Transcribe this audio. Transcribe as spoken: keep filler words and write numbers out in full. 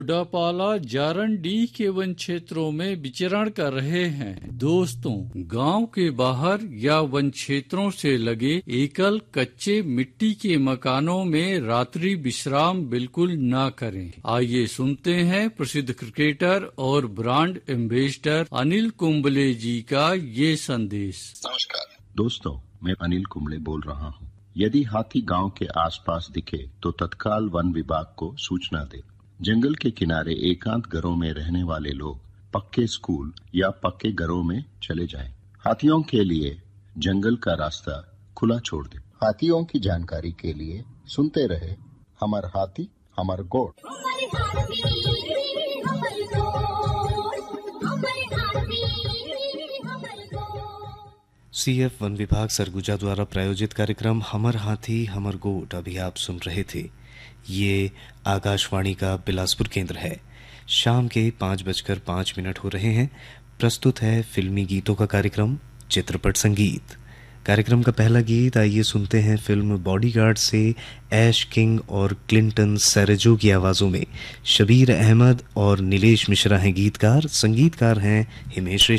डोडापाला जारंडी के वन क्षेत्रों में विचरण कर रहे हैं। दोस्तों, गांव के बाहर या वन क्षेत्रों से लगे एकल कच्चे मिट्टी के मकानों में रात्रि विश्राम बिल्कुल ना करें। आइए सुनते हैं प्रसिद्ध क्रिकेटर और ब्रांड एम्बेसडर अनिल कुंबले जी का ये संदेश। नमस्कार दोस्तों, मैं अनिल कुंबले बोल रहा हूँ। यदि हाथी गांव के आसपास दिखे तो तत्काल वन विभाग को सूचना दे। जंगल के किनारे एकांत घरों में रहने वाले लोग पक्के स्कूल या पक्के घरों में चले जाएं। हाथियों के लिए जंगल का रास्ता खुला छोड़ दे। हाथियों की जानकारी के लिए सुनते रहे हमर हाथी हमर गोठ। सीएफ वन विभाग सरगुजा द्वारा प्रायोजित कार्यक्रम हमर हाथी हमर गोठ अभी आप सुन रहे थे। ये आकाशवाणी का बिलासपुर केंद्र है। शाम के पाँच बजकर पाँच मिनट हो रहे हैं। प्रस्तुत है फिल्मी गीतों का कार्यक्रम चित्रपट संगीत। कार्यक्रम का पहला गीत आइए सुनते हैं फिल्म बॉडीगार्ड से ऐश किंग और क्लिंटन सेरेजो की आवाज़ों में। शबीर अहमद और नीलेश मिश्रा हैं गीतकार, संगीतकार हैं हिमेश रेशमिया।